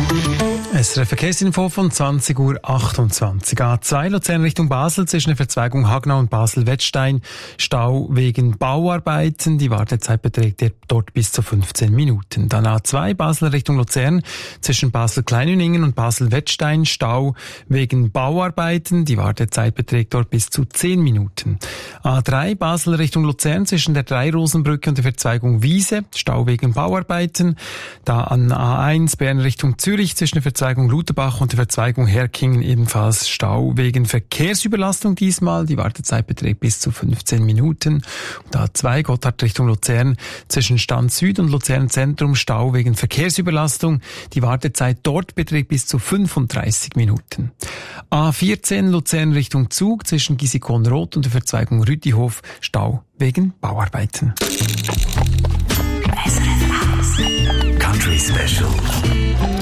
SRF Verkehrsinfo von 20:28 Uhr. A2 Luzern Richtung Basel zwischen der Verzweigung Hagnau und Basel-Wettstein. Stau wegen Bauarbeiten. Die Wartezeit beträgt dort bis zu 15 Minuten. Dann A2 Basel Richtung Luzern zwischen Basel-Kleinüningen und Basel-Wettstein. Stau wegen Bauarbeiten. Die Wartezeit beträgt dort bis zu 10 Minuten. A3 Basel Richtung Luzern zwischen der Dreirosenbrücke und der Verzweigung Wiese. Stau wegen Bauarbeiten. Da an A1 Bern Richtung Zürich zwischen der Verzweigung Lutherbach und der Verzweigung Herkingen ebenfalls Stau wegen Verkehrsüberlastung diesmal. Die Wartezeit beträgt bis zu 15 Minuten. Und A2 Gotthard Richtung Luzern zwischen Stand Süd und Luzern Zentrum Stau wegen Verkehrsüberlastung. Die Wartezeit dort beträgt bis zu 35 Minuten. A14 Luzern Richtung Zug zwischen Gisikon-Roth und der Verzweigung Rütihof Stau wegen Bauarbeiten. Country Special.